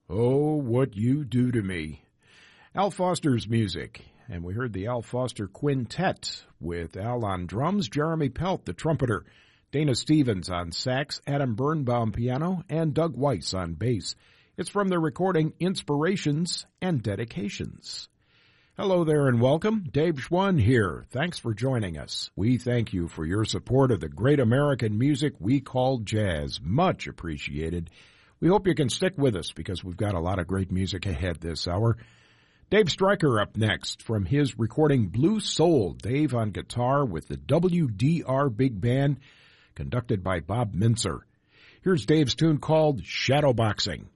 Oh, What You Do to Me. Al Foster's music, and we heard the Al Foster Quintet with Al on drums, Jeremy Pelt, the trumpeter, Dana Stevens on sax, Adam Birnbaum piano, and Doug Weiss on bass. It's from the recording Inspirations and Dedications. Hello there and welcome. Dave Schwann here. Thanks for joining us. We thank you for your support of the great American music we call jazz. Much appreciated. We hope you can stick with us because we've got a lot of great music ahead this hour. Dave Stryker up next from his recording Blue Soul. Dave on guitar with the WDR Big Band, conducted by Bob Mintzer. Here's Dave's tune called Shadowboxing.